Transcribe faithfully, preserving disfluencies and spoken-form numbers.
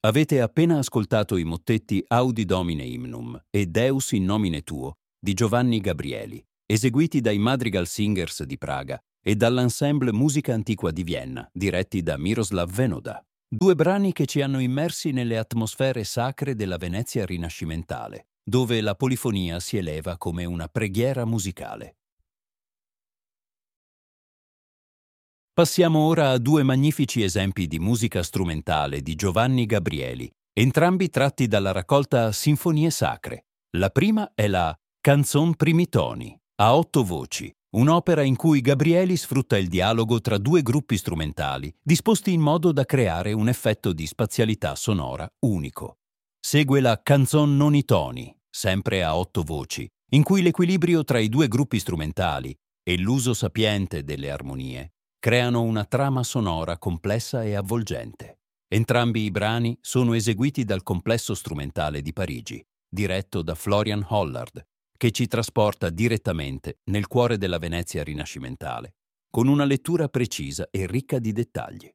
Avete appena ascoltato i mottetti Audi Domine Hymnum e Deus in nomine tuo di Giovanni Gabrieli, eseguiti dai Madrigal Singers di Praga e dall'Ensemble Musica Antiqua di Vienna, diretti da Miroslav Venoda. Due brani che ci hanno immersi nelle atmosfere sacre della Venezia rinascimentale, dove la polifonia si eleva come una preghiera musicale. Passiamo ora a due magnifici esempi di musica strumentale di Giovanni Gabrieli, entrambi tratti dalla raccolta Sinfonie Sacre. La prima è la Canzon Primitoni, a otto voci, un'opera in cui Gabrieli sfrutta il dialogo tra due gruppi strumentali, disposti in modo da creare un effetto di spazialità sonora unico. Segue la Canzon Nonitoni, sempre a otto voci, in cui l'equilibrio tra i due gruppi strumentali e l'uso sapiente delle armonie creano una trama sonora complessa e avvolgente. Entrambi i brani sono eseguiti dal Complesso Strumentale di Parigi, diretto da Florian Hollard, che ci trasporta direttamente nel cuore della Venezia rinascimentale, con una lettura precisa e ricca di dettagli.